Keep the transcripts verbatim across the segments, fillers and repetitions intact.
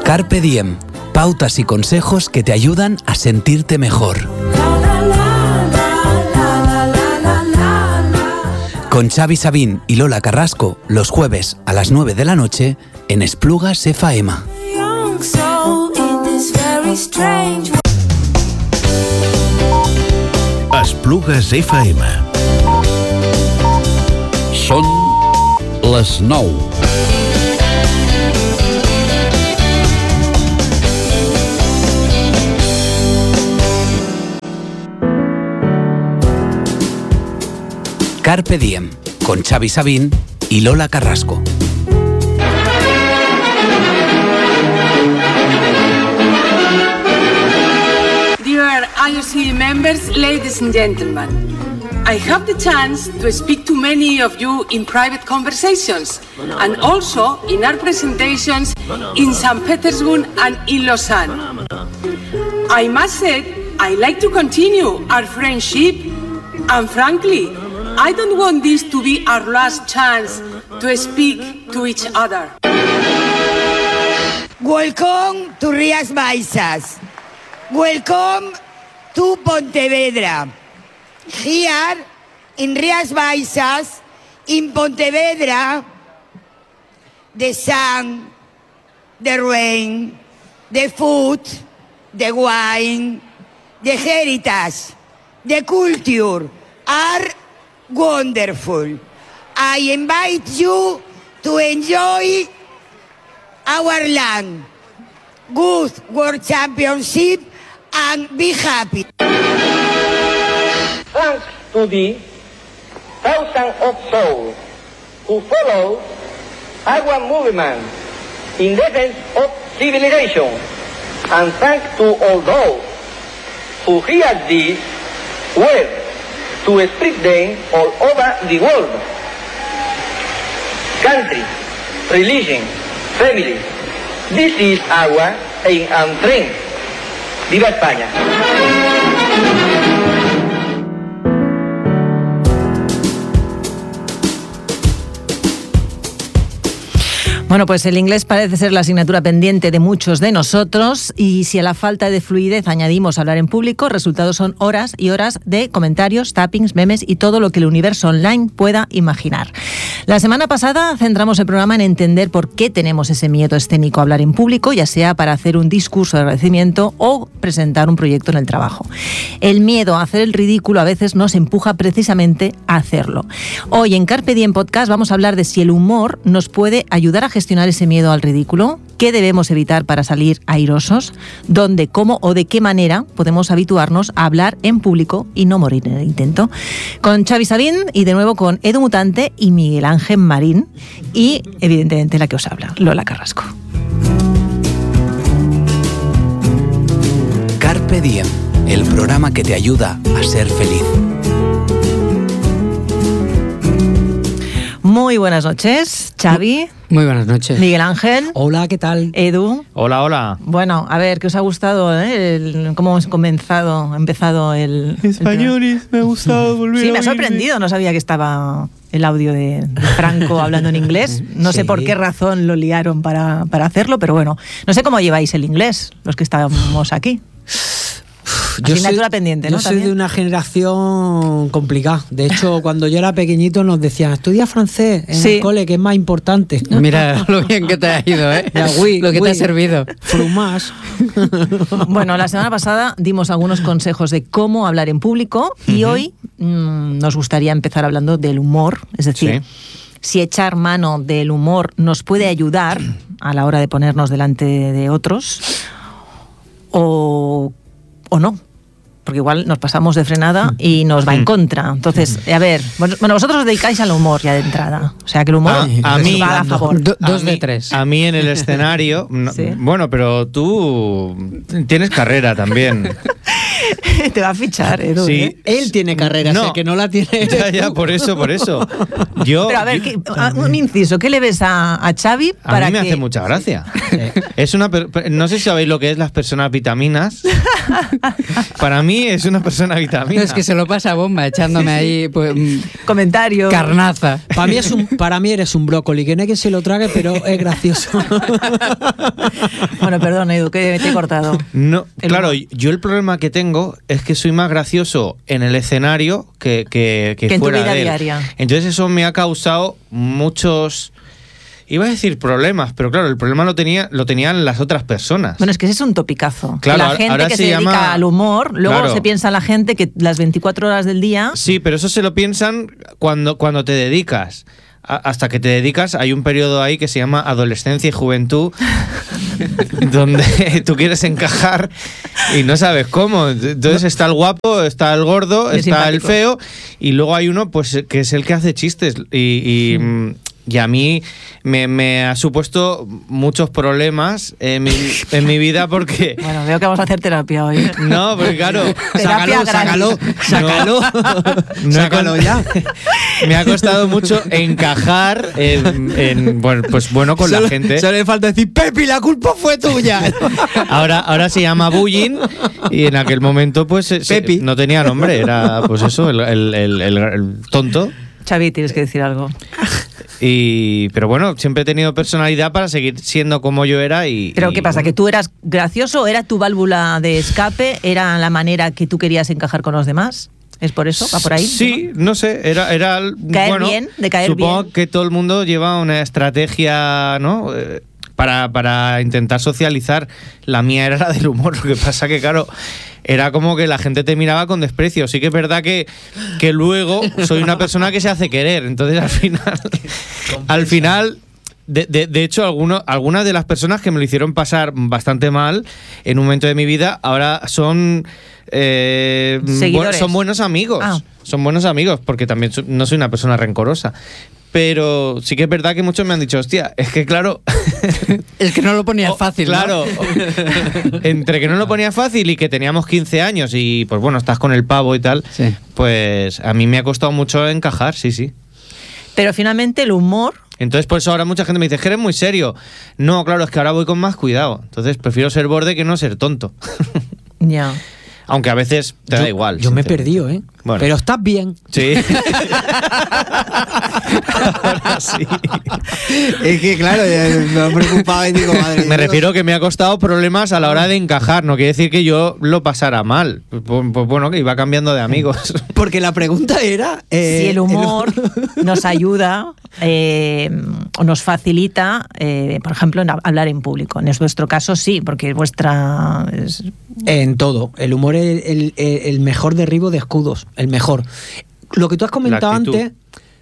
Carpe Diem. Pautas y consejos que te ayudan a sentirte mejor. Con Xavi Sabín y Lola Carrasco, los jueves a las nueve de la noche en Esplugas F A E M A. Esplugas F A E M A. Són les nou. Carpe Diem, con Xavi Sabín y Lola Carrasco. Dear I O C members, ladies and gentlemen, I have the chance to speak to many of you in private conversations and also in our presentations in Saint Petersburg and in Lausanne. I must say, I like to continue our friendship, and frankly, I don't want this to be our last chance to speak to each other. Welcome to Rías Baixas. Welcome to Pontevedra. Here in Rías Baixas, in Pontevedra, the sun, the rain, the food, the wine, the heritage, the culture are wonderful. I invite you to enjoy our land. Good World Championship and be happy. Thanks to the thousands of souls who follow our movement in defense of civilization, and thanks to all those who hear this word to spread them all over the world. Country, religion, family, this is our aim and dream. ¡Viva España! Bueno, pues el inglés parece ser la asignatura pendiente de muchos de nosotros, y si a la falta de fluidez añadimos hablar en público, resultados son horas y horas de comentarios, tappings, memes y todo lo que el universo online pueda imaginar. La semana pasada centramos el programa en entender por qué tenemos ese miedo escénico a hablar en público, ya sea para hacer un discurso de agradecimiento o presentar un proyecto en el trabajo. El miedo a hacer el ridículo a veces nos empuja precisamente a hacerlo. Hoy en Carpe Diem Podcast vamos a hablar de si el humor nos puede ayudar a gestionar ese miedo al ridículo, qué debemos evitar para salir airosos, dónde, cómo o de qué manera podemos habituarnos a hablar en público y no morir en el intento. Con Xavi Sabín y de nuevo con Edu Mutante y Miguel Ángel Marín y evidentemente la que os habla, Lola Carrasco. Carpe Diem, el programa que te ayuda a ser feliz. Muy buenas noches, Xavi. Muy buenas noches. Miguel Ángel. Hola, ¿qué tal? Edu. Hola, hola. Bueno, a ver, ¿qué os ha gustado? Eh? El, ¿Cómo hemos comenzado, empezado el... Españoles, me ha gustado volver Sí, a me ha oírme. sorprendido, no sabía que estaba el audio de, de Franco hablando en inglés. No sé Sí. por qué razón lo liaron para, para hacerlo, pero bueno, no sé cómo lleváis el inglés, los que estábamos aquí. Yo Asignatura soy, pendiente, yo ¿no? soy También. de una generación complicada. De hecho, cuando yo era pequeñito nos decían, estudia francés en Sí. el cole, que es más importante. Mira lo bien que te ha ido, ¿eh? Ya, oui, lo que oui. te ha servido. Fromage. Bueno, la semana pasada dimos algunos consejos de cómo hablar en público y Ujú. hoy mmm, nos gustaría empezar hablando del humor, es decir, Sí. si echar mano del humor nos puede ayudar a la hora de ponernos delante de otros o, o no. Porque igual nos pasamos de frenada y nos va en contra. Entonces, a ver, bueno, vosotros os dedicáis al humor ya de entrada. O sea, que el humor A- a os mí- va a favor. Do- dos A de mí- tres. A mí en el escenario... no- Sí. Bueno, pero tú tienes carrera también. Te va a fichar, Edu. Sí. ¿eh? Él tiene carrera, No. sé que no la tiene. Ya, ya, por eso, por eso. Yo, Pero a ver, yo- ¿qué- a- un inciso, ¿qué le ves a, a Xavi a para mí me que... hace mucha gracia. Es una per- per- no sé si sabéis lo que es las personas vitaminas. Para mí mí es una persona vitamina. No, es que se lo pasa a bomba, echándome ahí pues, comentarios. Carnaza. Para mí, es un, para mí eres un brócoli, que no hay quien se lo trague, pero es gracioso. Bueno, perdón, Edu, que te he cortado. No, El claro, humor. yo el problema que tengo es que soy más gracioso en el escenario que, que, que, Que en tu fuera vida de él. diaria. Entonces eso me ha causado muchos... Iba a decir problemas, pero claro, el problema lo tenía lo tenían las otras personas. Bueno, es que ese es un topicazo. Claro, la ahora- gente ahora que se se, llama- dedica al humor, luego Claro. se piensa la gente que las veinticuatro horas del día... Sí, pero eso se lo piensan cuando, cuando te dedicas. A- hasta que te dedicas, hay un periodo ahí que se llama adolescencia y juventud, donde tú quieres encajar y no sabes cómo. Entonces está el guapo, está el gordo, Y está el simpático. feo, y luego hay uno pues que es el que hace chistes. Y, y, mm, y a mí me, me ha supuesto muchos problemas en mi, en mi vida porque... Bueno, veo que vamos a hacer terapia hoy. ¿eh? No, porque claro... Terapia sácalo, gratis. sácalo, sácalo. No he Sácalo con- ya. Me ha costado mucho encajar en, en, bueno, pues bueno con Solo- la gente. Solo le falta decir, Pepi, la culpa fue tuya. Ahora, ahora se llama bullying y en aquel momento pues eh, se- Pepi. no tenía nombre, era pues eso, el, el- el- el- el tonto. Xavi, tienes que decir algo. Y, pero bueno, siempre he tenido personalidad para seguir siendo como yo era y... ¿Pero y, qué pasa? bueno. ¿Que tú eras gracioso? ¿Era tu válvula de escape? ¿Era la manera que tú querías encajar con los demás? ¿Es por eso? ¿Va por ahí? Sí, no sé, era, era Caer bueno, bien, de caer supongo bien. que todo el mundo lleva una estrategia, ¿no? Eh, para, para intentar socializar. La mía era la del humor. Lo que pasa que, claro, era como que la gente te miraba con desprecio. Sí que es verdad que, que luego soy una persona que se hace querer. Entonces, al final, al final. De, de, de hecho, alguno, algunas de las personas que me lo hicieron pasar bastante mal en un momento de mi vida, ahora son, eh, Seguidores. bu- son buenos amigos. Ah. Son buenos amigos, porque también so- no soy una persona rencorosa. Pero sí que es verdad que muchos me han dicho, hostia, es que claro... Es que no lo ponías Oh, fácil, ¿no? Claro. Entre que no lo ponía fácil y que teníamos quince años y pues bueno, estás con el pavo y tal, Sí. pues a mí me ha costado mucho encajar, sí, sí. Pero finalmente el humor... Entonces, por eso ahora mucha gente me dice, que eres muy serio. No, claro, es que ahora voy con más cuidado. Entonces, prefiero ser borde que no ser tonto. Ya. Aunque a veces te yo, da igual. Yo me he sinceramente. perdido, ¿eh? Bueno. Pero estás bien. Sí. Ahora sí. Es que, claro, me he preocupado y digo, madre Me refiero que me ha costado problemas a la hora de encajar. No quiere decir que yo lo pasara mal. Pues, pues bueno, que iba cambiando de amigos. Porque la pregunta era... eh, si el humor nos ayuda eh, o nos facilita, eh, por ejemplo, en hablar en público. En vuestro caso sí, porque vuestra... es- En todo. El humor es el, el- el mejor derribo de escudos. El mejor. Lo que tú has comentado La actitud. antes...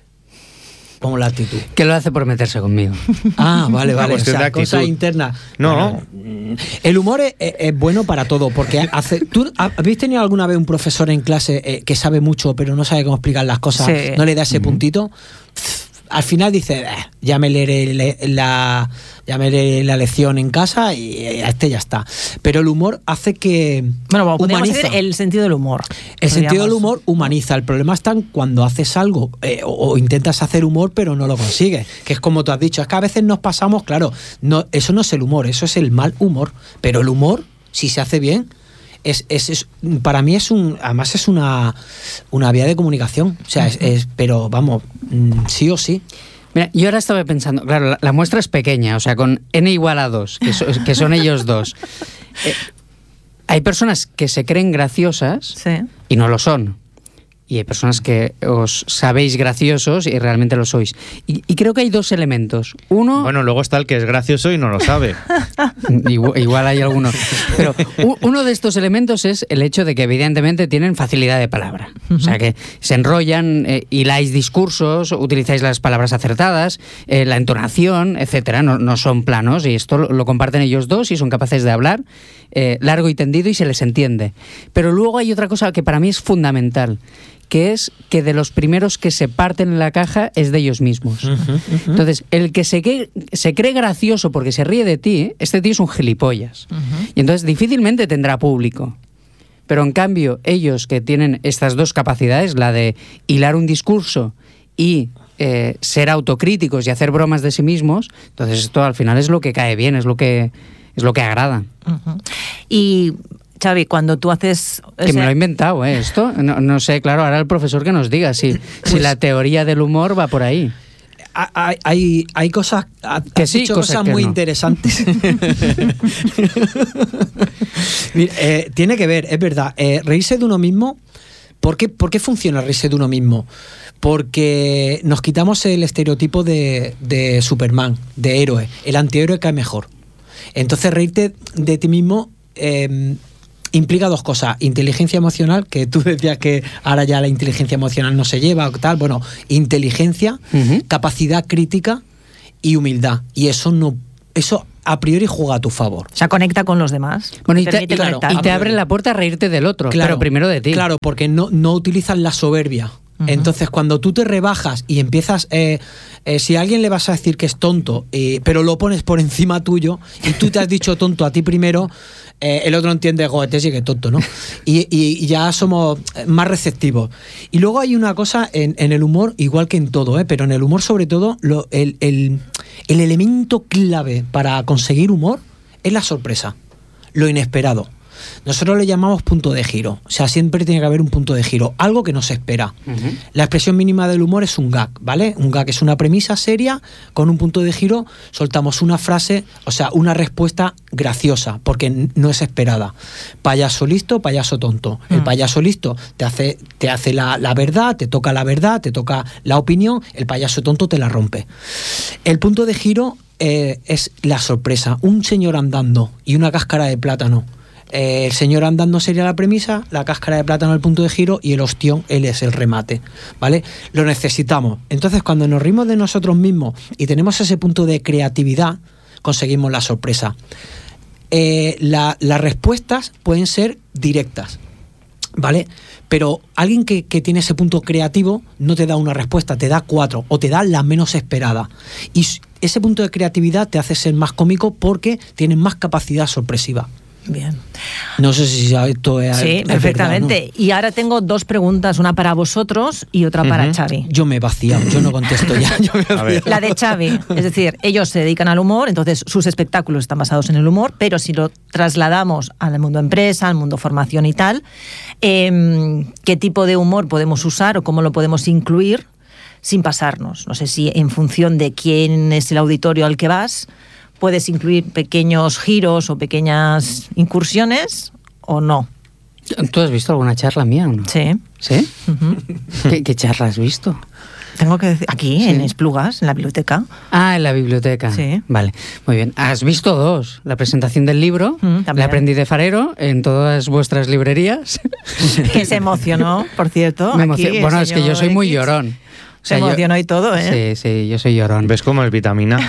Como la actitud. Que lo hace por meterse conmigo. Ah, vale, Una vale. O cuestión sea, de actitud. cosa interna. No. Bueno, el humor es, es- es bueno para todo, porque hace. ¿Tú habéis tenido alguna vez un profesor en clase eh, que sabe mucho, pero no sabe cómo explicar las cosas? Sí. No le da ese puntito. Al final dice, eh, ya me leeré le- la, ya me leeré la lección en casa y eh, a este ya está. Pero el humor hace que Bueno, bueno, podríamos humaniza. decir el sentido del humor. El sentido del Podríamos- humor humaniza. El problema está en cuando haces algo eh, o, o intentas hacer humor pero no lo consigues. Que es como tú has dicho, es que a veces nos pasamos, claro, no, eso no es el humor, eso es el mal humor. Pero el humor, si se hace bien, es, es, es- para mí es un, además es una, una vía de comunicación. O sea, es, es- pero vamos, mm, sí o sí. Mira, yo ahora estaba pensando, claro, la, la muestra es pequeña, o sea, con n igual a dos, que, so- que son ellos dos. Eh, hay personas que se creen graciosas Sí. y no lo son. Y hay personas que os sabéis graciosos y realmente lo sois. Y, y creo que hay dos elementos. Uno... Bueno, luego está el que es gracioso y no lo sabe. Igual, igual hay algunos. Pero u- uno de estos elementos es el hecho de que evidentemente tienen facilidad de palabra. O sea, que se enrollan, eh, hiláis discursos, utilizáis las palabras acertadas, eh, la entonación, etcétera. No, no son planos y esto lo, lo comparten ellos dos y son capaces de hablar eh, largo y tendido y se les entiende. Pero luego hay otra cosa que para mí es fundamental, que es que de los primeros que se parten en la caja es de ellos mismos. Entonces, el que se, que, se cree gracioso porque se ríe de ti, este tío es un gilipollas. Y entonces difícilmente tendrá público. Pero en cambio, ellos que tienen estas dos capacidades, la de hilar un discurso y eh, ser autocríticos y hacer bromas de sí mismos, entonces esto al final es lo que cae bien, es lo que, es lo que agrada. Ujú. Y Xavi, cuando tú haces... Que ese- me lo he inventado, ¿eh? Esto, no, no sé, claro, ahora el profesor que nos diga si, si la teoría del humor va por ahí. Hay, hay, hay cosas, ha- Que has sí, dicho cosas cosas que muy no. interesantes. Mira, eh, tiene que ver, es verdad, eh, reírse de uno mismo. ¿Por qué, ¿Por qué funciona reírse de uno mismo? Porque nos quitamos el estereotipo de, de Superman, de héroe. El antihéroe cae mejor. Entonces, reírte de ti mismo eh, implica dos cosas. Inteligencia emocional, que tú decías que ahora ya la inteligencia emocional no se lleva o tal. Bueno, inteligencia, Ujú. capacidad crítica y humildad. Y eso no, eso a priori juega a tu favor. O sea, conecta con los demás. Bueno, y Te te, permite y- claro, conectar. y te abre la puerta a reírte del otro, pero primero de ti. Claro, porque no, no utilizas la soberbia. Ujú. Entonces, cuando tú te rebajas y empiezas, eh, eh, si a alguien le vas a decir que es tonto, eh, pero lo pones por encima tuyo y tú te has dicho tonto a ti primero, eh, el otro entiende, joder, este sí que es tonto, ¿no? Y, y- y ya somos más receptivos. Y luego hay una cosa en, en el humor, igual que en todo, ¿eh? Pero en el humor sobre todo, lo- el, el- el elemento clave para conseguir humor es la sorpresa, lo inesperado. Nosotros le llamamos punto de giro. O sea, siempre tiene que haber un punto de giro, algo que no se espera. Ujú. La expresión mínima del humor es un gag, ¿vale? Un gag es una premisa seria, con un punto de giro soltamos una frase, o sea, una respuesta graciosa, porque n- no es esperada. Payaso listo, payaso tonto. El Mm. payaso listo te hace, te hace la, la verdad, te toca la verdad, te toca la opinión, el payaso tonto te la rompe. El punto de giro eh, es la sorpresa. Un señor andando y una cáscara de plátano. Eh, el señor andando sería la premisa, la cáscara de plátano el punto de giro y el ostión, él es el remate, ¿vale? Lo necesitamos. Entonces, cuando nos rimos de nosotros mismos y tenemos ese punto de creatividad, conseguimos la sorpresa. Eh, la- las respuestas pueden ser directas, ¿vale? Pero alguien que, que tiene ese punto creativo no te da una respuesta, te da cuatro o te da la menos esperada. Y s- ese punto de creatividad te hace ser más cómico porque tienes más capacidad sorpresiva. Bien. No sé si esto es. Sí, es perfectamente. verdad, Y ahora tengo dos preguntas, una para vosotros y otra para Ujú. Xavi. ¿no? Yo me he vaciado, yo no contesto ya. Yo me he A ver. La de Xavi, es decir, ellos se dedican al humor, entonces sus espectáculos están basados en el humor, pero si lo trasladamos al mundo empresa, al mundo formación y tal, eh, ¿qué tipo de humor podemos usar o cómo lo podemos incluir sin pasarnos? No sé si en función de quién es el auditorio al que vas, puedes incluir pequeños giros o pequeñas incursiones o no. ¿Tú has visto alguna charla mía o no? Sí. ¿Sí? Ujú. ¿Qué, qué charla has visto? Tengo que decir, aquí, Sí. en Esplugas, en la biblioteca. Ah, en la biblioteca. Sí. Vale, muy bien. Has visto dos. La presentación del libro, Mm, también. La aprendí de farero, en todas vuestras librerías. Que se emocionó, por cierto. Me aquí emocio- el Bueno, es que yo señor soy muy X. llorón. O Se sea, yo- emocionó y todo, ¿eh? Sí, sí, yo soy llorón. ¿Ves cómo es vitamina?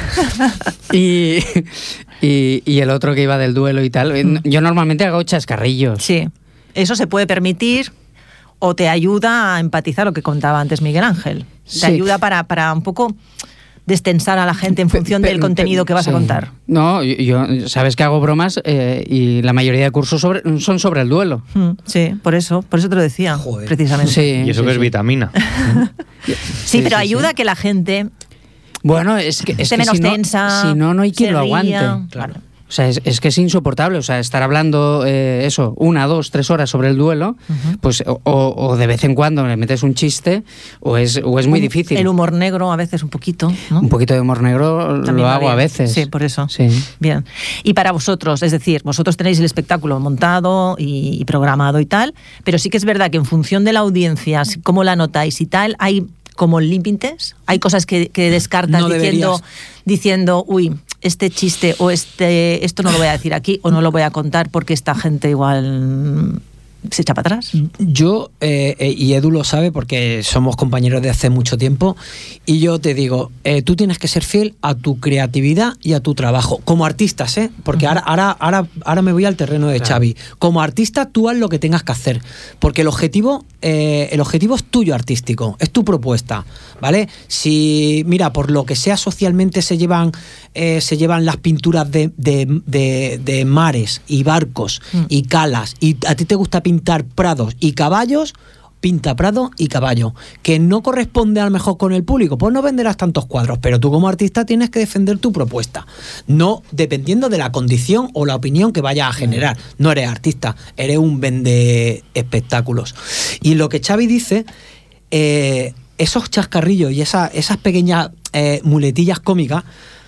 Y, y, y el otro que iba del duelo y tal. Yo normalmente hago chascarrillos. Sí. Eso se puede permitir o te ayuda a empatizar, lo que contaba antes Miguel Ángel. Te Sí. ayuda para, para un poco destensar a la gente en función Pe- del pe- contenido que vas sí. a contar. No, yo, yo- sabes que hago bromas eh, y la mayoría de cursos sobre, son sobre el duelo. Mm, Sí, por eso, por eso te lo decía, Joder. precisamente. Sí, Y eso sí, que es sí. vitamina. Sí, Sí, pero sí, ayuda sí. a que la gente Bueno, es que, es esté que menos si, no, tensa. si no, no hay quien se lo ría. aguante. Claro. O sea, es, es que es insoportable. O sea, estar hablando eh, eso, una, dos, tres horas sobre el duelo, pues o, o de vez en cuando le metes un chiste, o es, o es muy Un- difícil. El humor negro a veces un poquito, ¿no? Un poquito de humor negro También lo va hago bien. a veces. Sí, por eso. Sí. Bien. Y para vosotros, es decir, vosotros tenéis el espectáculo montado y, y programado y tal, pero sí que es verdad que en función de la audiencia, si- cómo la notáis y tal, hay como límites, hay cosas que, que descartas No diciendo, deberías. diciendo, uy, este chiste o este esto no lo voy a decir aquí o no lo voy a contar porque esta gente igual mm, se echa para atrás. Yo, eh, eh, y Edu lo sabe porque somos compañeros de hace mucho tiempo, y yo te digo, eh, tú tienes que ser fiel a tu creatividad y a tu trabajo, como artistas, ¿eh? Porque ahora, ahora, ahora, ahora me voy al terreno de Claro. Xavi. Como artista, tú haz lo que tengas que hacer, porque el objetivo, eh, el objetivo es tuyo artístico, es tu propuesta, ¿vale? Si, mira, por lo que sea socialmente se llevan, eh, se llevan las pinturas de, de, de- de mares y barcos Mm. y calas, y a ti te gusta pintar prados y caballos, pinta prado y caballo, que no corresponde a lo mejor con el público, pues no venderás tantos cuadros, pero tú como artista tienes que defender tu propuesta, no dependiendo de la condición o la opinión que vayas a generar. No eres artista, eres un vende espectáculos. Y lo que Xavi dice, eh, esos chascarrillos y esa, esas pequeñas eh, muletillas cómicas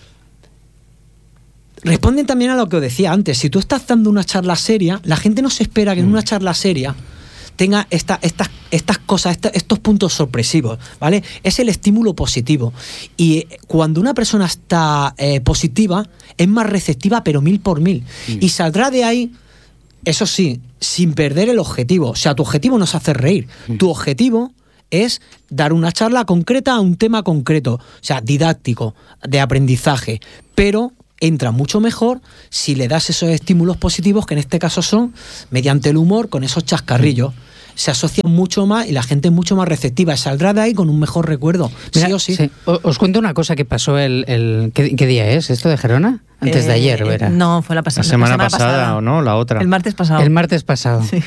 responden también a lo que os decía antes. Si tú estás dando una charla seria, la gente no se espera que en una charla seria tenga esta, estas, estas cosas, esta, estos puntos sorpresivos, ¿vale? Es el estímulo positivo. Y cuando una persona está eh, positiva, es más receptiva, pero mil por mil. Mm. Y saldrá de ahí, eso sí, sin perder el objetivo. O sea, tu objetivo no es hacer reír. Mm. Tu objetivo es dar una charla concreta a un tema concreto. O sea, didáctico, de aprendizaje. Pero entra mucho mejor si le das esos estímulos positivos, que en este caso son mediante el humor, con esos chascarrillos. Se asocia mucho más y la gente es mucho más receptiva. Saldrá de ahí con un mejor recuerdo. Mira, sí o sí. sí. Os cuento una cosa que pasó el... el ¿qué, ¿Qué día es esto de Gerona? Antes eh, de ayer, ¿verdad? No, fue la, pasada, la, semana, la semana pasada, pasada. ¿O no? La otra. El martes pasado. El martes pasado. Sí.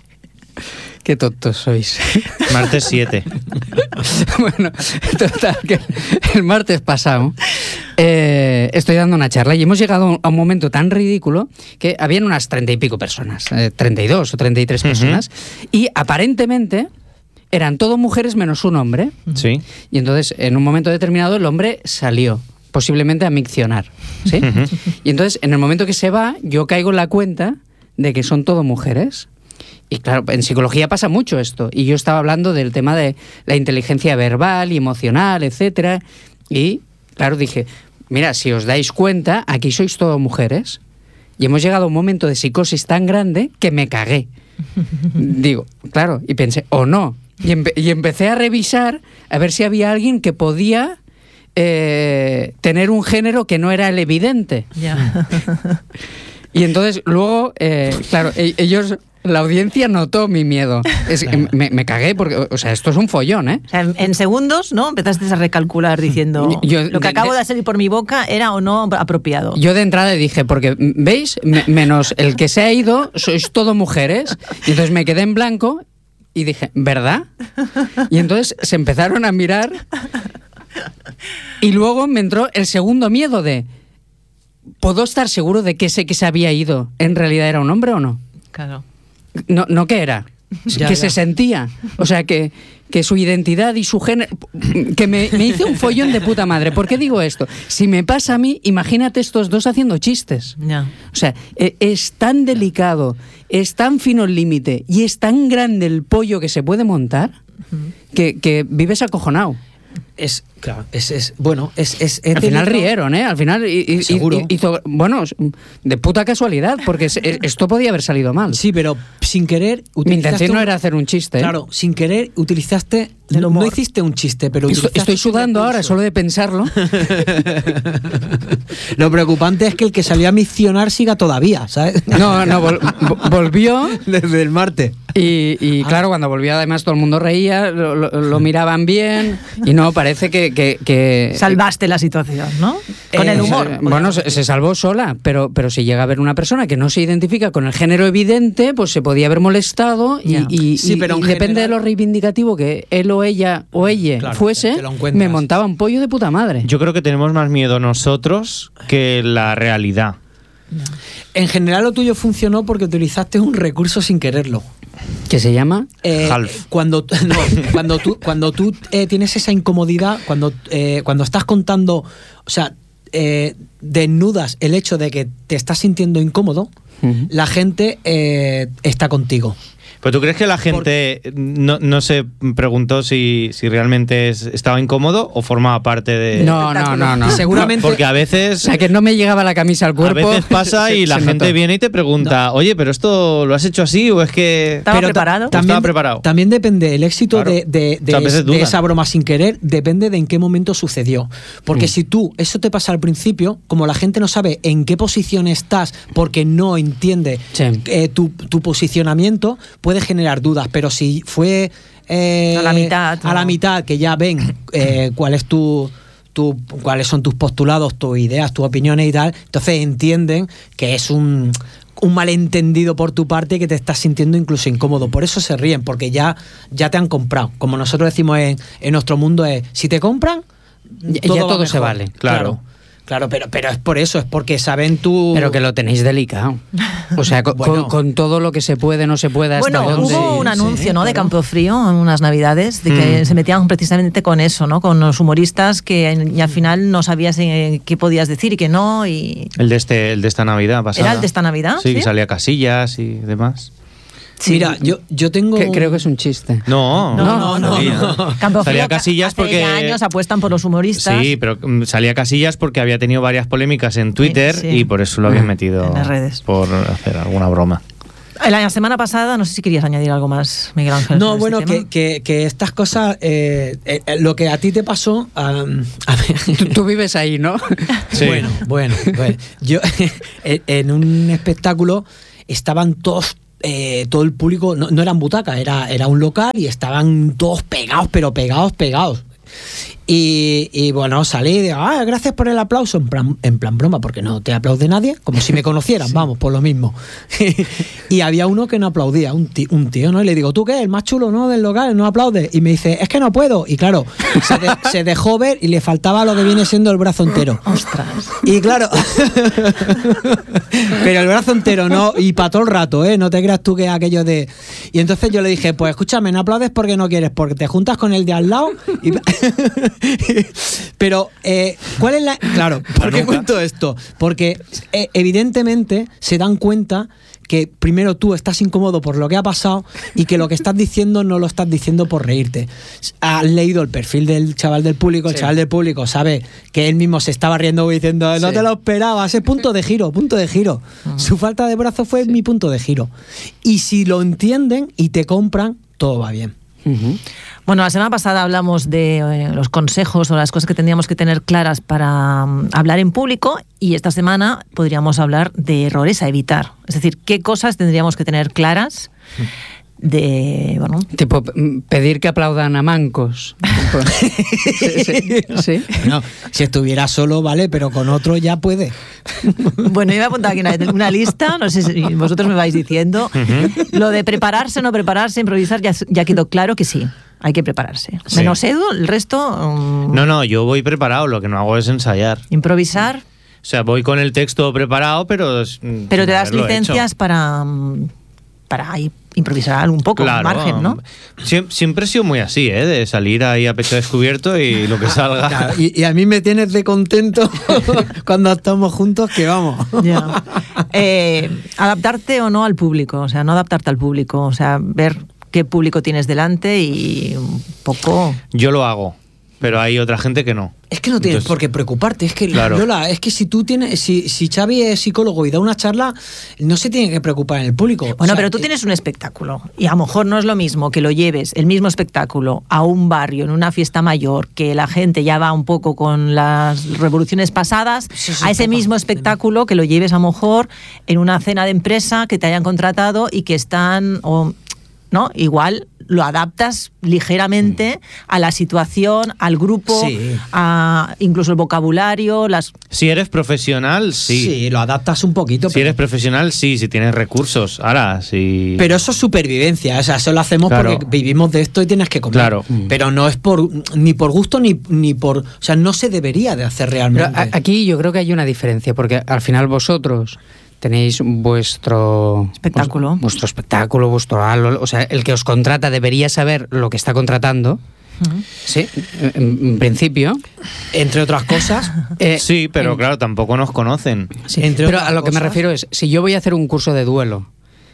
Qué tontos sois. Martes siete. Bueno, total, que el martes pasado eh, estoy dando una charla y hemos llegado a un momento tan ridículo que habían unas treinta y pico personas, eh, treinta y dos o treinta y tres personas, uh-huh. y aparentemente eran todo mujeres menos un hombre. Sí. Y entonces, en un momento determinado, el hombre salió, posiblemente a miccionar, ¿sí? Uh-huh. Y entonces, en el momento que se va, yo caigo en la cuenta de que son todo mujeres. Y claro, en psicología pasa mucho esto. Y yo estaba hablando del tema de la inteligencia verbal y emocional, etcétera. Y claro, dije, mira, si os dais cuenta, aquí sois todo mujeres. Y hemos llegado a un momento de psicosis tan grande que me cagué. Digo, claro, y pensé, o no. Y, empe- y empecé a revisar a ver si había alguien que podía eh, tener un género que no era el evidente. Ya. Y entonces luego, eh, claro, e- ellos... La audiencia notó mi miedo. Es, me, me cagué porque, o sea, esto es un follón, ¿eh? O sea, en, en segundos, ¿no? Empezaste a recalcular diciendo, yo, lo que de, acabo de, de salir por mi boca era o no apropiado. Yo de entrada dije, porque, ¿veis? Me, menos el que se ha ido, sois todo mujeres. Y entonces me quedé en blanco y dije, ¿verdad? Y entonces se empezaron a mirar y luego me entró el segundo miedo de, ¿puedo estar seguro de que ese que se había ido en realidad era un hombre o no? Claro. No, no que era, Ya, que ya. se sentía, o sea, que, que su identidad y su género, que me, me hice un follón de puta madre. ¿Por qué digo esto? Si me pasa a mí, imagínate estos dos haciendo chistes. Ya. O sea, e- es tan delicado, es tan fino el límite y es tan grande el pollo que se puede montar que, que vives acojonado. Es, claro, es, es bueno, es, es, es Al final delito. rieron, ¿eh? Al final y- y- Seguro. y- hizo, bueno, de puta casualidad, porque es- es- esto podía haber salido mal. Sí, pero sin querer Mi utilizaste intención no un- era hacer un chiste. ¿eh? Claro, sin querer utilizaste, El humor. no hiciste un chiste, pero Estoy, utilizaste estoy sudando un ahora recurso. solo de pensarlo. Lo preocupante es que el que salió a misionar siga todavía, ¿sabes? No, no, vol- vo- volvió Desde el martes. y, y claro, cuando volvió además todo el mundo reía, lo, lo- lo miraban bien y no, parece que... que, que Salvaste la situación, ¿no? Con Eh, el humor. se- bueno, se, se salvó sola, pero, pero si llega a haber una persona que no se identifica con el género evidente, pues se podía haber molestado y, Ya. y- Sí, y- pero y en depende de general- lo reivindicativo que él o ella o ella Claro, fuese, te lo encuentras. me montaba un pollo de puta madre. Yo creo que tenemos más miedo nosotros que la realidad. En general lo tuyo funcionó porque utilizaste un recurso sin quererlo. ¿Qué se llama? Eh, Half. Cuando, no, cuando tú, cuando tú eh, tienes esa incomodidad, cuando, eh, cuando estás contando, o sea, eh, desnudas el hecho de que te estás sintiendo incómodo, Ujú. la gente eh, está contigo. ¿Pero tú crees que la gente no, no se preguntó si, si realmente es- estaba incómodo o formaba parte de...? No, no, no, no. Y seguramente... Porque a O veces... sea, que no me llegaba la camisa al A cuerpo. veces pasa y Se- la se gente notó. viene y te pregunta, oye, pero esto lo has hecho así o es que... ¿Estaba Pero ta- preparado? También, Estaba preparado. También depende, el éxito Claro. de, de- de O sea, a veces es- de dudan. esa broma sin querer depende de en qué momento sucedió. Porque Mm. si tú, eso te pasa al principio, como la gente no sabe en qué posición estás porque no entiende Sí. eh, tu, tu posicionamiento, puede generar dudas. Pero si fue... eh, A la mitad, A la o- mitad, que ya ven eh, cuál es tu... tu, cuáles son tus postulados, tus ideas, tus opiniones y tal, entonces entienden que es un, un malentendido por tu parte, que te estás sintiendo incluso incómodo. Por eso se ríen, porque ya, ya te han comprado. Como nosotros decimos en, en nuestro mundo es, si te compran, todo ya todo mejor. se vale. Claro. claro. Claro, pero, pero es por eso, es porque saben tú... Pero que lo tenéis delicado. O sea, con, bueno, con, con todo lo que se puede, no se puede, hasta bueno, dónde... hubo un anuncio, sí, ¿no? claro. De Campofrío en unas navidades, de que mm. se metían precisamente con eso, ¿no? Con los humoristas que y al final no sabías eh, qué podías decir y qué no. Y... El de este, el de esta Navidad pasada. ¿Era el de esta Navidad? Sí, sí, que salía Casillas y demás. Sí. Mira, yo, yo tengo... Que, creo que es un chiste. No, no, no. no, no, no. Campofrío, salía Casillas hace porque... años apuestan por los humoristas. Sí, pero salía Casillas porque había tenido varias polémicas en Twitter sí, sí. y por eso lo habían metido en las redes. Por hacer alguna broma. La semana pasada, no sé si querías añadir algo más, Miguel Ángel. No, bueno, este que, que, que estas cosas, eh, eh, lo que a ti te pasó, um, a ver. Tú, tú vives ahí, ¿no? Sí. Bueno, bueno, bueno. Yo en un espectáculo estaban todos... Eh, todo el público, no, no eran butacas, era, era un local y estaban todos pegados, pero pegados, pegados. Y, y bueno, salí y digo, ah, gracias por el aplauso, en plan, en plan broma, porque no te aplaude nadie, como si me conocieran, sí. Vamos, por lo mismo. Y había uno que no aplaudía, un tío, un tío, ¿no? Y le digo, ¿tú qué? El más chulo, ¿no? Del local, no aplaude. Y me dice, es que no puedo. Y claro, se, de, se dejó ver y le faltaba lo que viene siendo el brazo entero. ¡Ostras! Y claro, pero el brazo entero, ¿no? Y para todo el rato, ¿eh? No te creas tú que es aquello de... Y entonces yo le dije, pues escúchame, no aplaudes porque no quieres, porque te juntas con el de al lado y... Pero, eh, ¿cuál es la...? Claro, ¿por qué cuento esto? Porque eh, evidentemente se dan cuenta que primero tú estás incómodo por lo que ha pasado y que lo que estás diciendo no lo estás diciendo por reírte. Has leído el perfil del chaval del público, el sí. chaval del público sabe que él mismo se estaba riendo diciendo, no sí. te lo esperaba, ese punto de giro, punto de giro. Uh-huh. Su falta de brazo fue sí. mi punto de giro. Y si lo entienden y te compran, todo va bien. Uh-huh. Bueno, la semana pasada hablamos de eh, los consejos o las cosas que tendríamos que tener claras para um, hablar en público, y esta semana podríamos hablar de errores a evitar. Es decir, qué cosas tendríamos que tener claras de, bueno... Tipo, pedir que aplaudan a mancos. sí, sí, sí. No, si estuviera solo, vale, pero con otro ya puede. Bueno, yo me he apuntado aquí una, una lista, no sé si vosotros me vais diciendo. Uh-huh. Lo de prepararse, no prepararse, improvisar, ya, ya quedó claro que sí. Hay que prepararse. Sí. Menos Edu, el resto... Um, no, no, yo voy preparado, lo que no hago es ensayar. ¿Improvisar? O sea, voy con el texto preparado, pero... Pero te das licencias para, para improvisar un poco, claro, al margen, ¿no? Siempre, siempre he sido muy así, ¿eh? De salir ahí a pecho descubierto y lo que salga. Claro, y, y a mí me tienes de contento cuando estamos juntos, que vamos. Ya. Eh, adaptarte o no al público, o sea, no adaptarte al público, o sea, ver... qué público tienes delante y un poco... Yo lo hago, pero hay otra gente que no. Es que no tienes Entonces, por qué preocuparte. Es que, claro. Lola, es que si tú tienes... Si, si Xavi es psicólogo y da una charla, no se tiene que preocupar en el público. Bueno, o sea, pero tú eh, tienes un espectáculo y a lo mejor no es lo mismo que lo lleves, el mismo espectáculo, a un barrio, en una fiesta mayor, que la gente ya va un poco con las revoluciones pasadas, sí, sí, a ese mismo espectáculo que lo lleves a lo mejor en una cena de empresa que te hayan contratado y que están... O, ¿no? Igual lo adaptas ligeramente a la situación, al grupo, sí. a incluso el vocabulario, las... Si eres profesional, sí. Sí, lo adaptas un poquito. Si pero... eres profesional, sí, si tienes recursos. Ahora, sí. Pero eso es supervivencia, o sea, eso lo hacemos claro. porque vivimos de esto y tienes que comer. Claro. Pero no es por ni por gusto ni, ni por... O sea, no se debería de hacer realmente. Pero aquí yo creo que hay una diferencia, porque al final vosotros... tenéis vuestro espectáculo, vuestro espectáculo, vuestro halo, o sea, el que os contrata debería saber lo que está contratando. Uh-huh. Sí, en, en principio. Entre otras cosas. Eh, sí, pero en, claro, tampoco nos conocen. Sí, entre pero a lo cosas, que me refiero es, si yo voy a hacer un curso de duelo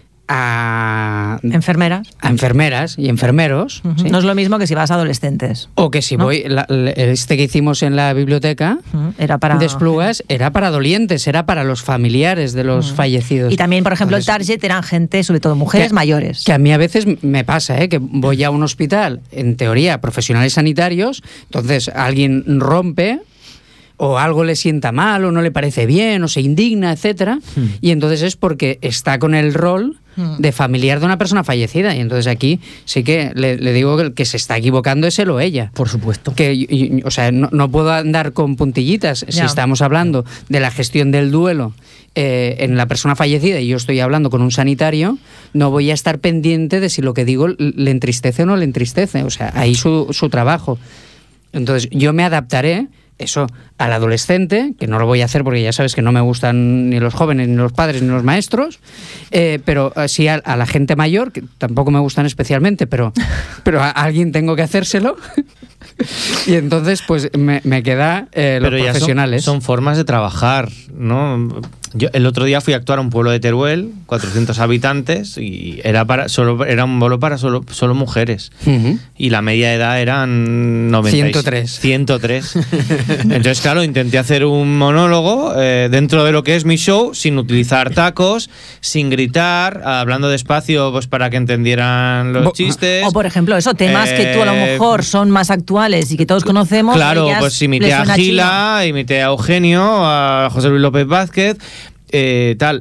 a enfermeras, a enfermeras y enfermeros, uh-huh. ¿sí? ¿sí? No es lo mismo que si vas a adolescentes. O que si ¿no? voy, la, este que hicimos en la biblioteca uh-huh. era para de Esplugas, era para dolientes, era para los familiares de los uh-huh. fallecidos. Y también, por ejemplo, Entonces, el target eran gente, sobre todo mujeres que, mayores. Que a mí a veces me pasa, ¿eh? Que voy a un hospital, en teoría, profesionales sanitarios, entonces alguien rompe o algo le sienta mal o no le parece bien o se indigna, etcétera, uh-huh. y entonces es porque está con el rol de familiar de una persona fallecida. Y entonces aquí sí que le, le digo que el que se está equivocando es él o ella. Por supuesto. Que, y- y- o sea, no, no puedo andar con puntillitas. Si Ya. estamos hablando de la gestión del duelo eh, en la persona fallecida y yo estoy hablando con un sanitario, no voy a estar pendiente de si lo que digo le entristece o no le entristece. O sea, ahí su, su trabajo. Entonces, yo me adaptaré, eso, al adolescente, que no lo voy a hacer porque ya sabes que no me gustan ni los jóvenes, ni los padres, ni los maestros, eh, pero eh, sí a, a la gente mayor, que tampoco me gustan especialmente, pero, pero a alguien tengo que hacérselo. Y entonces, pues me, me queda eh, los Pero ya son, profesionales. son formas de trabajar, ¿no? Yo el otro día fui a actuar a un pueblo de Teruel, cuatrocientos habitantes, y era para solo era un bolo para solo, solo mujeres. Ujú. Y la media edad eran noventa y seis. ciento tres. ciento tres. Entonces, claro, intenté hacer un monólogo eh, dentro de lo que es mi show, sin utilizar tacos, sin gritar, hablando despacio pues para que entendieran los Bo- chistes. O por ejemplo, eso, temas que tú a lo Eh, mejor son más actuales y que todos conocemos. Claro, ellas pues les imité a suena Gila, imité a Eugenio, a José Luis López Vázquez, eh, tal.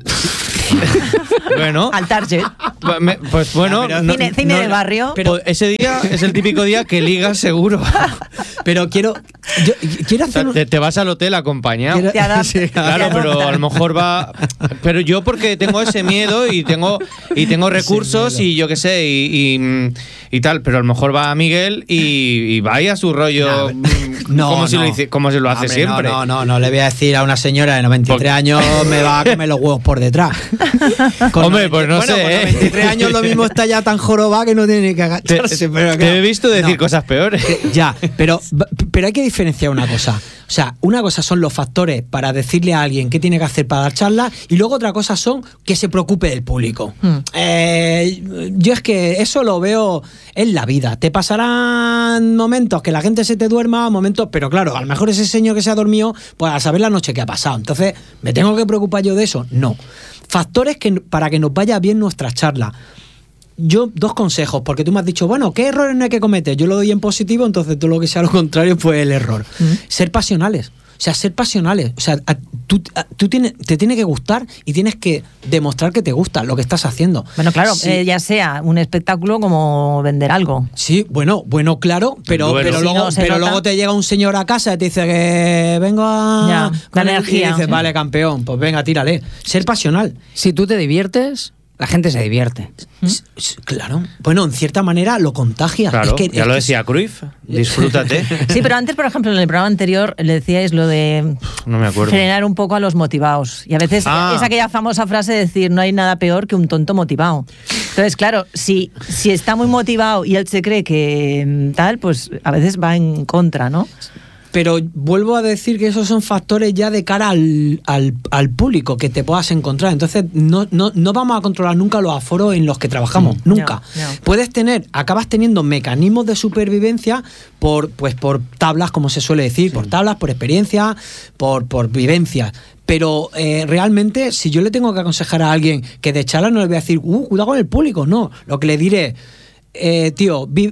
Bueno, chino. Al target. me- pues bueno, Ya, pero no- cine cine no- de barrio. pero ese día es el típico día que ligas seguro. Pero quiero. Yo, quiero O sea, hacer. un- te, te vas al hotel acompañado. quiero- Te adapta- Sí, Claro, te pero adoptan. a lo mejor va. Pero yo porque tengo ese miedo y tengo y tengo recursos miedo. y yo qué sé y, y, y tal, pero a lo mejor va Miguel y, y vaya a su rollo No, como, si no. lo hice- como si lo hace Hombre, siempre. No, no, no, no le voy a decir a una señora de noventa y tres Porque- años me va a comer los huevos por detrás. Con Hombre, pues no bueno, sé, con ¿eh? noventa y tres años lo mismo está ya tan jorobada que no tiene ni que Te, agacharse. pero te claro, he visto decir no. cosas peores. Ya, pero, pero hay que diferenciar una cosa. O sea, una cosa son los factores para decirle a alguien qué tiene que hacer para dar charla y luego otra cosa son que se preocupe del público. Hmm. Eh, yo es que eso lo veo en la vida. Te pasarán momentos que la gente se te duerma, momentos, pero claro, a lo mejor ese señor que se ha dormido, pues a saber la noche que ha pasado. Entonces, ¿me tengo que preocupar yo de eso? No. Factores que para que nos vaya bien nuestra charla. Yo, dos consejos, porque tú me has dicho, bueno, ¿qué errores no hay que cometer? Yo lo doy en positivo, entonces todo lo que sea lo contrario, pues el error. Ser pasionales. O sea, ser pasionales. O sea, a- tú, a- tú tienes, te tiene que gustar y tienes que demostrar que te gusta lo que estás haciendo. Bueno, claro, Sí. eh, ya sea un espectáculo como vender algo. Sí, bueno, bueno, claro, pero, Bueno. pero, Si luego, no se pero nota. luego te llega un señor a casa y te dice que vengo a... Ya, con la el- energía. Y dices, Sí. vale, campeón, pues venga, tírale. Ser pasional. Si tú te diviertes, la gente se divierte. S- s- Claro. Bueno, en cierta manera lo contagias. Claro, Es que- ya es lo que- decía Cruyff, disfrútate. Sí, pero antes, por ejemplo, en el programa anterior le decíais lo de No me acuerdo. frenar un poco a los motivados. Y a veces Ah. es aquella famosa frase de decir no hay nada peor que un tonto motivado. Entonces, claro, si, si está muy motivado y él se cree que mm, tal, pues a veces va en contra, ¿no? Pero vuelvo a decir que esos son factores ya de cara al, al, al público que te puedas encontrar. Entonces, no, no, no vamos a controlar nunca los aforos en los que trabajamos. Nunca. Ya, ya. Puedes tener, acabas teniendo mecanismos de supervivencia por, pues, por tablas, como se suele decir, por tablas, por experiencia, por, por vivencias. Pero eh, realmente, si yo le tengo que aconsejar a alguien que de charla no le voy a decir, uh, cuidado con el público, no. Lo que le diré, eh, tío, vi-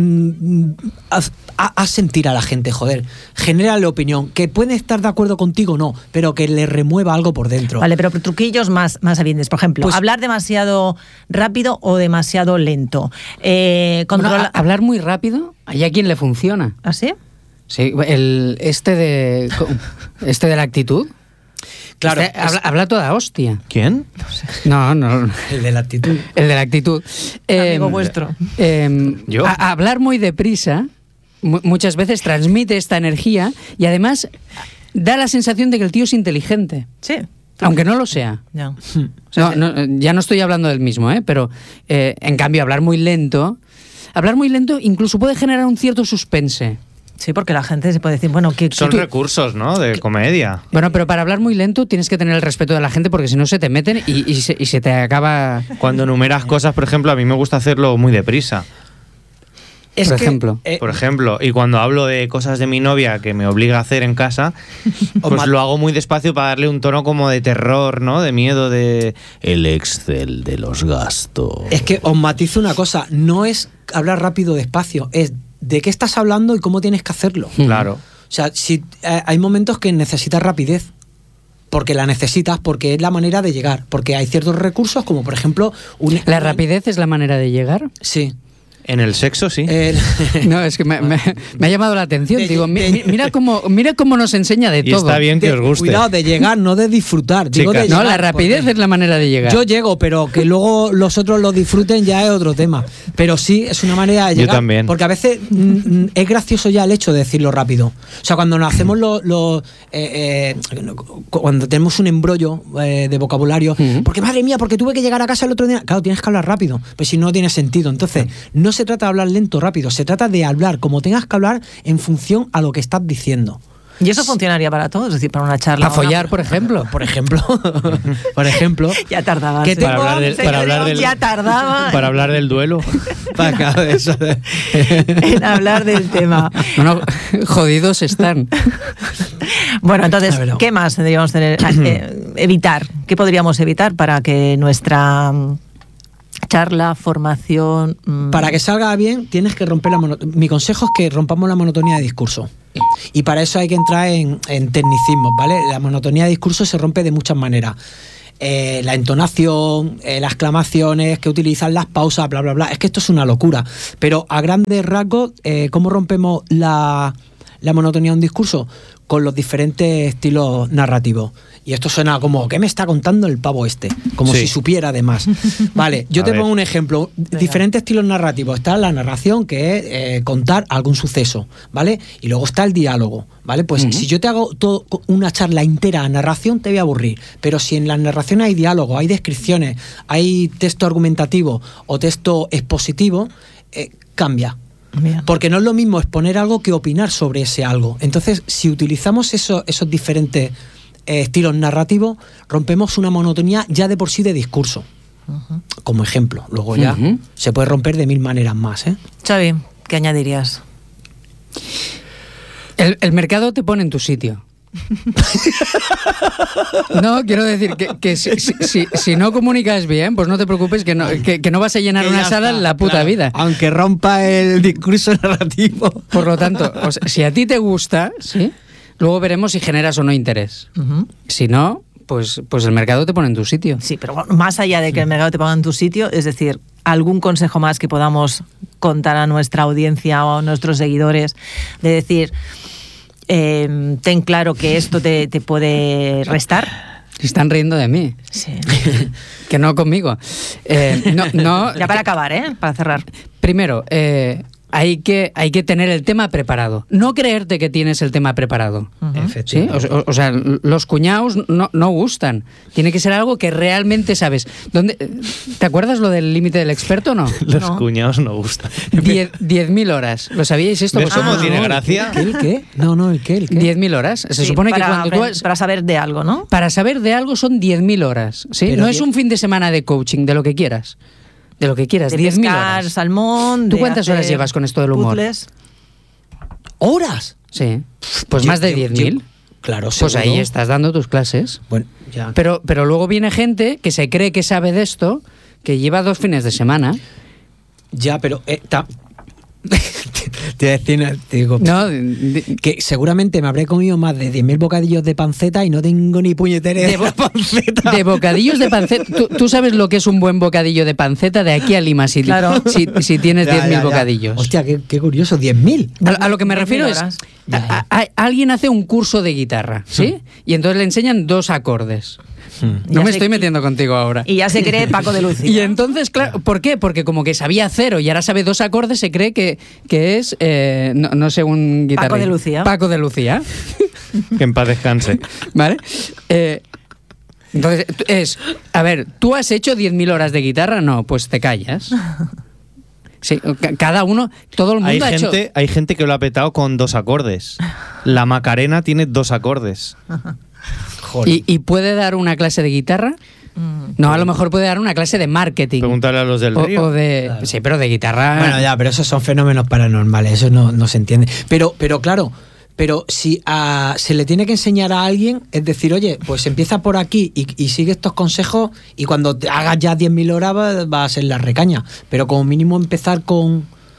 mm, haz, haz sentir a la gente, joder. Genérale opinión. Que puede estar de acuerdo contigo, no, pero que le remueva algo por dentro. Vale, pero truquillos más, más evidentes. Por ejemplo, Pues- hablar demasiado rápido o demasiado lento. Eh, Bueno, controla- a- hablar muy rápido, hay a quien le funciona. ¿Ah, sí? Sí, el, este de este de la actitud. Claro, Este es- habla, habla toda hostia. ¿Quién? No, no. El de la actitud. El de la actitud. Amigo vuestro. eh, ¿Yo? a- a hablar muy deprisa mu- muchas veces transmite esta energía y además da la sensación de que el tío es inteligente, Sí. aunque no lo sea. Ya. No, no, ya no estoy hablando del mismo, ¿eh? Pero eh, en cambio hablar muy lento, hablar muy lento incluso puede generar un cierto suspense. Sí, porque la gente se puede decir, bueno, que Son que- recursos, ¿no? De comedia. Bueno, pero para hablar muy lento tienes que tener el respeto de la gente porque si no se te meten y, y se, y se te acaba... Cuando enumeras cosas, por ejemplo, a mí me gusta hacerlo muy deprisa. Es Por que, ejemplo. eh, Por ejemplo, y cuando hablo de cosas de mi novia que me obliga a hacer en casa, O pues ma- lo hago muy despacio para darle un tono como de terror, ¿no? De miedo, de el Excel de los gastos. es que os matizo una cosa, no es hablar rápido despacio, es de qué estás hablando y cómo tienes que hacerlo. Claro. O sea, si eh, hay momentos que necesitas rapidez. porque la necesitas, porque es la manera de llegar, porque hay ciertos recursos como por ejemplo... Un, ¿La rapidez es la manera de llegar? Sí. En el sexo, sí. El... No, es que me, me, me ha llamado la atención. De, digo, de, mi, mira cómo mira cómo nos enseña de y todo. Está bien que de, os guste. Cuidado, de llegar, no de disfrutar. Digo de no, llegar, la rapidez es la manera de llegar. Yo llego, pero que luego los otros lo disfruten ya es otro tema. Pero sí, es una manera de llegar. Yo también. Porque a veces mm, es gracioso ya el hecho de decirlo rápido. O sea, cuando nos hacemos los... Lo, eh, eh, cuando tenemos un embrollo eh, de vocabulario, uh-huh. porque madre mía, porque tuve que llegar a casa el otro día. Claro, tienes que hablar rápido, pues si no, no tiene sentido. Entonces, no se trata de hablar lento rápido, se trata de hablar como tengas que hablar en función a lo que estás diciendo. ¿Y eso funcionaría para todo? Es decir, para una charla. Para follar, una... por ejemplo. Por ejemplo. Por ejemplo. Ya tardaba. Que para hablar del, para hablar del, ya tardaba. Para hablar del duelo. Para cada eso de... en hablar del tema. Bueno, jodidos están. Bueno, entonces, ¿qué más tendríamos que eh, evitar? ¿Qué podríamos evitar para que nuestra charla, formación... Mmm... Para que salga bien, tienes que romper la monotonía. Mi consejo es que rompamos la monotonía de discurso. Y para eso hay que entrar en, en tecnicismos, ¿vale? La monotonía de discurso se rompe de muchas maneras. Eh, la entonación, eh, las exclamaciones que utilizan, las pausas, bla, bla, bla. Es que esto es una locura. Pero a grandes rasgos, eh, ¿cómo rompemos la, la monotonía de un discurso? Con los diferentes estilos narrativos. Y esto suena como, ¿qué me está contando el pavo este? Como sí. si supiera además. Vale, yo a te ver. pongo un ejemplo. Venga. Diferentes estilos narrativos. Está la narración, que es eh, contar algún suceso, ¿vale? Y luego está el diálogo, ¿vale? Pues uh-huh. si yo te hago todo, una charla entera a narración, te voy a aburrir. Pero si en la narración hay diálogo, hay descripciones, hay texto argumentativo o texto expositivo, eh, cambia. Bien. Porque no es lo mismo exponer algo que opinar sobre ese algo. Entonces, si utilizamos eso, esos diferentes eh, estilos narrativos, rompemos una monotonía ya de por sí de discurso. Uh-huh. Como ejemplo. Luego ya uh-huh. se puede romper de mil maneras más, ¿eh? Xavi, ¿qué añadirías? El, el mercado te pone en tu sitio. No, quiero decir que, que si, si, si, si no comunicas bien, pues no te preocupes que no, que, que no vas a llenar una sala en la puta claro, vida. Aunque rompa el discurso narrativo. Por lo tanto, o sea, si a ti te gusta, ¿sí? Luego veremos si generas o no interés. Uh-huh. Si no, pues, pues el mercado te pone en tu sitio. Sí, pero más allá de que el mercado te ponga en tu sitio, es decir, algún consejo más que podamos contar a nuestra audiencia o a nuestros seguidores, de decir... Eh, ten claro que esto te, te puede restar. Se están riendo de mí. Sí. Que no conmigo. Eh, no, no, ya para acabar, ¿eh? Para cerrar. Primero, eh, hay que, hay que tener el tema preparado. No creerte que tienes el tema preparado. Uh-huh. ¿Sí? O, o, o sea, los cuñados no, no gustan. Tiene que ser algo que realmente sabes. ¿Dónde, ¿Te acuerdas lo del límite del experto o no? Los no. cuñados no gustan. diez mil horas. ¿Lo sabíais esto? ¿Ves cómo ah, tiene no, gracia? ¿El qué? ¿El qué? No, no, ¿el qué? ¿El qué? diez mil horas. Se sí, supone para, que cuando tú... Has, para saber de algo, ¿no? Para saber de algo son diez mil horas. ¿Sí? No diez... es un fin de semana de coaching, de lo que quieras. De lo que quieras, diez mil horas. Salmón. ¿Tú cuántas horas llevas con esto del humor? Puzzles. ¿Horas? Sí. Pues yo, más de diez mil. Claro, pues seguro. Ahí estás dando tus clases. Bueno, ya. Pero, pero luego viene gente que se cree que sabe de esto, que lleva dos fines de semana. Ya, pero... Eh, ta... te, decir, te digo no, que seguramente me habré comido más de diez mil bocadillos de panceta y no tengo ni puñetera de, bo- panceta. De bocadillos de panceta. ¿Tú, tú sabes lo que es un buen bocadillo de panceta de aquí a Lima, si, claro. si, si tienes diez mil bocadillos. Hostia, qué, qué curioso, diez mil. A, a lo que me refiero es, a, a, a, alguien hace un curso de guitarra, ¿sí? Y entonces le enseñan dos acordes. Hmm. No ya me estoy metiendo contigo ahora. Y ya se cree Paco de Lucía. Y entonces, claro, ¿por qué? Porque como que sabía cero y ahora sabe dos acordes, se cree que, que es, eh, no, no sé, un guitarrista. Paco de Lucía. Paco de Lucía. Que en paz descanse. ¿Vale? Eh, entonces, es, a ver, ¿tú has hecho diez mil horas de guitarra? No, pues te callas. Sí, cada uno, todo el mundo hay ha gente, hecho... Hay gente que lo ha petado con dos acordes. La Macarena tiene dos acordes. ¿Y, ¿Y puede dar una clase de guitarra? Mm, no, a lo mejor puede dar una clase de marketing. Pregúntale a los del o, río. O de, claro. Sí, pero de guitarra... Bueno, ya, pero esos son fenómenos paranormales, eso no, no se entiende. Pero, pero claro, pero si a, se le tiene que enseñar a alguien, es decir, oye, pues empieza por aquí y, y sigue estos consejos y cuando te hagas ya diez mil horas va, va a ser la recaña. Pero como mínimo empezar con...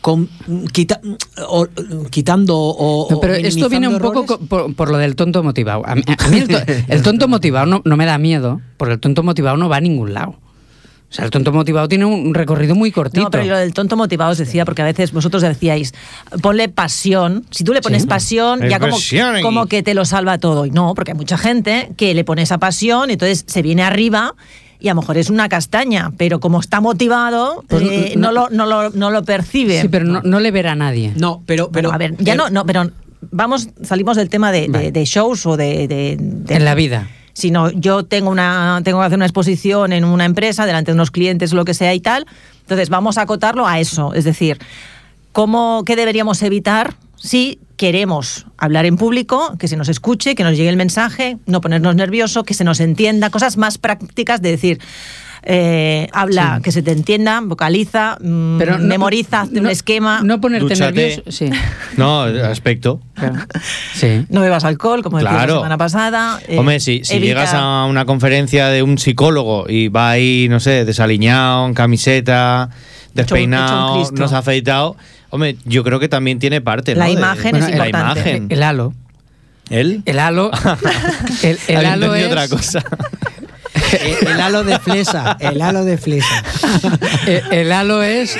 con, quita, o, quitando o... No, pero o esto viene un poco errores. co- por, por lo del tonto motivado. A mí, a mí el, to- el tonto motivado no, no me da miedo, porque el tonto motivado no va a ningún lado. O sea, el tonto motivado tiene un recorrido muy cortito. No, pero lo del tonto motivado os decía, porque a veces vosotros decíais, ponle pasión. Si tú le pones Sí. pasión, Es ya como, pasión ahí. como que te lo salva todo. Y no, porque hay mucha gente que le pone esa pasión y entonces se viene arriba y a lo mejor es una castaña, pero como está motivado, Pues eh, no- no, lo, no, lo, no lo percibe. Sí, pero no, no le verá a nadie. No, pero... pero Bueno, a ver, ya pero- no, no, pero vamos, salimos del tema de, de- Vale. de shows o de, de- de- En la vida. Sino yo tengo una tengo que hacer una exposición en una empresa delante de unos clientes o lo que sea y tal. Entonces vamos a acotarlo a eso, es decir, ¿cómo, qué deberíamos evitar si queremos hablar en público, que se nos escuche, que nos llegue el mensaje, no ponernos nerviosos, que se nos entienda, cosas más prácticas de decir, eh, habla, Sí. que se te entienda, vocaliza, mm, Pero no- memoriza, hazte un no- esquema, No ponerte Dúchate. nervioso. Sí. No, aspecto. Claro. Sí. no bebas alcohol, como decíamos Claro. la semana pasada. eh, Hombre, si, si evita- llegas a una conferencia de un psicólogo y va ahí, no sé, desaliñado, en camiseta, despeinado, hecho un Cristo. no se ha afeitado, hombre, yo creo que también tiene parte, ¿no? La De- imagen es la importante. imagen. El halo. ¿Él? El halo. El, el Había halo entendido es. otra cosa. El, el halo de flesa, el halo de flesa. El, el halo es.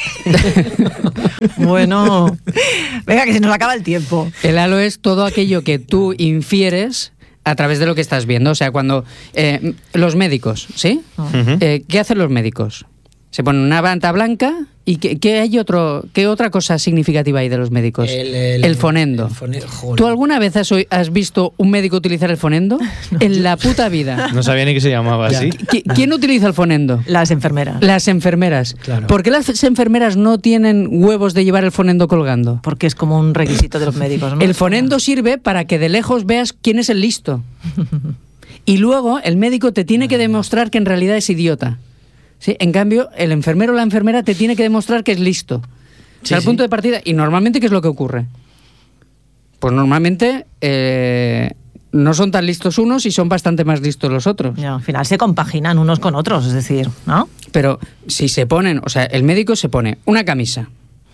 Bueno, venga, que se nos acaba el tiempo. El halo es todo aquello que tú infieres a través de lo que estás viendo. O sea, cuando eh, los médicos, ¿sí? Ujú. Eh, ¿Qué hacen los médicos? Se ponen una bata blanca y ¿qué, qué hay otro, qué otra cosa significativa hay de los médicos? El- fonendo. el fone- joder. ¿Tú alguna vez has, oí- has visto un médico utilizar el fonendo? En la puta vida. No sabía ni que se llamaba Ya. así. ¿Qui- ¿Quién utiliza el fonendo? Las enfermeras. Las enfermeras. Claro. ¿Por qué las enfermeras no tienen huevos de llevar el fonendo colgando? Porque es como un requisito de los médicos, ¿no? El fonendo sirve para que de lejos veas quién es el listo. Y luego el médico te tiene que demostrar que en realidad es idiota. ¿Sí? En cambio, el enfermero o la enfermera te tiene que demostrar que es listo. O sea, Sí, el sí. punto de partida. ¿Y normalmente qué es lo que ocurre? Pues normalmente eh, no son tan listos unos y son bastante más listos los otros. Ya, al final se compaginan unos con otros, es decir, ¿no? Pero si se ponen, o sea, el médico se pone una camisa,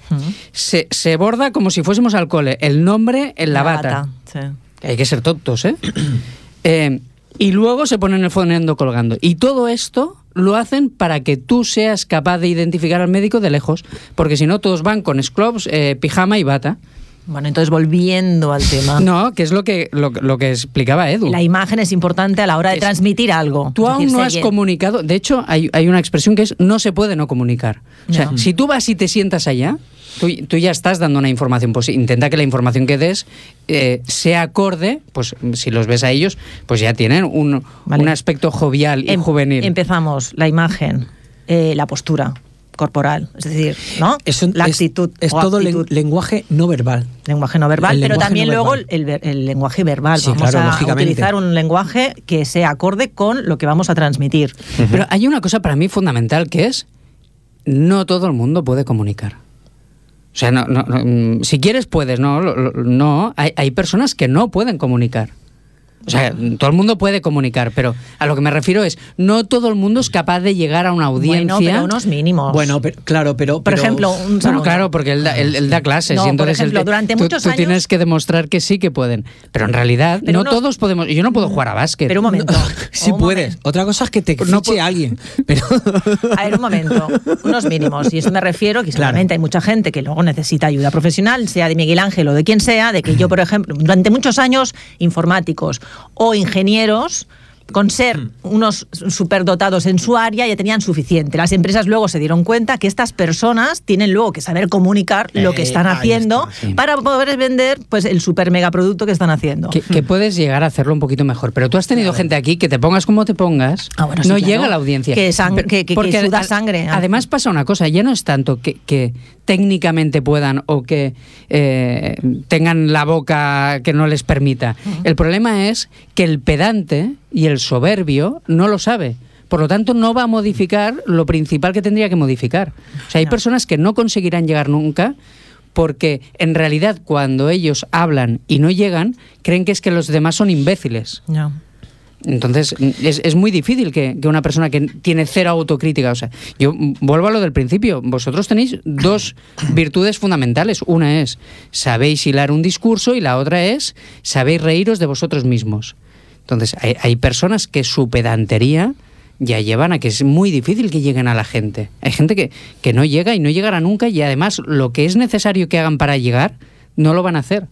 se, se borda como si fuésemos al cole, el nombre en la, bata. sí. Hay que ser tontos, ¿eh? Eh, y luego se ponen el fonendo colgando. Y todo esto lo hacen para que tú seas capaz de identificar al médico de lejos, porque si no todos van con scrubs, eh, pijama y bata. Bueno, entonces volviendo al tema. No, que es lo que, lo, lo que explicaba Edu. La imagen es importante a la hora de Es- transmitir algo. Tú Es aún decir, no se has lle- comunicado. De hecho, hay, hay una expresión que es no se puede no comunicar. O sea, No. si tú vas y te sientas allá, tú, tú ya estás dando una información. Pues intenta que la información que des eh, sea acorde. Pues si los ves a ellos, pues ya tienen un, Vale. un aspecto jovial y Em- juvenil. Empezamos, la imagen, eh, la postura corporal, es decir, ¿no? Es, un- la es- actitud. Es, o todo len- actitud. lenguaje no verbal. Lenguaje no verbal, El pero lenguaje también no luego verbal. el, ver- el lenguaje verbal. Sí, Vamos claro, a lógicamente. utilizar un lenguaje que sea acorde con lo que vamos a transmitir. Pero hay una cosa para mí fundamental que es no todo el mundo puede comunicar. O sea, no, no, no, mm, si quieres puedes, no, lo- lo- no. Hay, hay personas que no pueden comunicar. O sea, todo el mundo puede comunicar, pero a lo que me refiero es, no todo el mundo es capaz de llegar a una audiencia. Bueno, pero unos mínimos. Bueno, pero, claro, pero... Por pero- ejemplo, un Bueno, segundo. claro, porque él da, él- él da clases No, y por entonces él ejemplo, te- durante tú, muchos tú años- tienes que demostrar que sí que pueden. Pero en realidad Pero no unos- todos podemos. Yo no puedo jugar a básquet. Pero un momento. Sí un puedes. momento. Otra cosa es que te No fiche pu- alguien. Pero... A ver, un momento, unos mínimos. Y eso me refiero que Claro. seguramente hay mucha gente que luego necesita ayuda profesional, sea de Miguel Ángel o de quien sea, de que yo, por ejemplo, durante muchos años, informáticos o ingenieros, con ser unos superdotados en su área, ya tenían suficiente. Las empresas luego se dieron cuenta que estas personas tienen luego que saber comunicar lo que Eh, están ahí haciendo está, sí. para poder vender pues el super megaproducto que están haciendo. Que, que puedes llegar a hacerlo un poquito mejor. Pero tú has tenido gente aquí que te pongas como te pongas, Ah, bueno, sí, no claro. llega a la audiencia. Que sang- Pero- que- que- porque que suda a- sangre. Además pasa una cosa, ya no es tanto que, que técnicamente puedan o que eh, tengan la boca que no les permita. El problema es que el pedante y el soberbio no lo sabe. Por lo tanto, no va a modificar lo principal que tendría que modificar. O sea, hay No. personas que no conseguirán llegar nunca porque en realidad cuando ellos hablan y no llegan, creen que es que los demás son imbéciles. Ya. Entonces, es, es muy difícil que, que una persona que tiene cero autocrítica, o sea, yo vuelvo a lo del principio, vosotros tenéis dos virtudes fundamentales. Una es, sabéis hilar un discurso, y la otra es, sabéis reíros de vosotros mismos. Entonces, hay, hay personas que su pedantería ya llevan a que es muy difícil que lleguen a la gente. Hay gente que, que no llega y no llegará nunca, y además lo que es necesario que hagan para llegar, no lo van a hacer.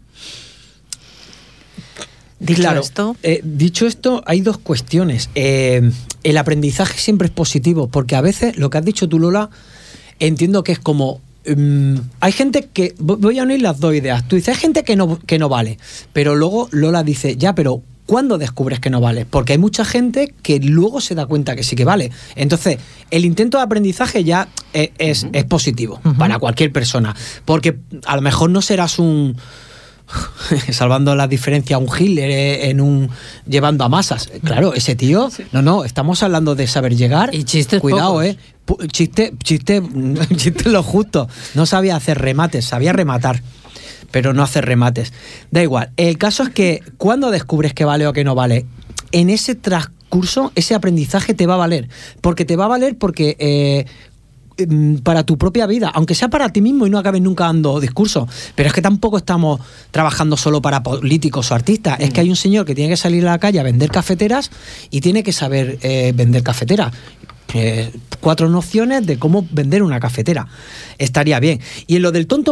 Dicho claro, esto, eh, dicho esto, hay dos cuestiones. Eh, el aprendizaje siempre es positivo, porque a veces, lo que has dicho tú, Lola, entiendo que es como... Um, hay gente que... Voy a unir las dos ideas. Tú dices, hay gente que no, que no vale, pero luego Lola dice, ya, pero ¿cuándo descubres que no vale? Porque hay mucha gente que luego se da cuenta que sí que vale. Entonces, el intento de aprendizaje ya es, es, es positivo uh-huh. para cualquier persona, porque a lo mejor no serás un... salvando las diferencias, un Hitler en un llevando a masas. Claro, ese tío, no, no, estamos hablando de saber llegar. Y chistes cuidado, pocos. eh. Chiste, chiste, chiste lo justo. No sabía hacer remates, sabía rematar, pero no hacer remates. Da igual. El caso es que cuando descubres que vale o que no vale, en ese transcurso, ese aprendizaje te va a valer. Porque te va a valer porque eh, para tu propia vida, aunque sea para ti mismo y no acabes nunca dando discursos. Pero es que tampoco estamos trabajando solo para políticos o artistas. Mm. Es que hay un señor que tiene que salir a la calle a vender cafeteras y tiene que saber eh, vender cafeteras. Eh, cuatro nociones de cómo vender una cafetera. Estaría bien. Y en lo del tonto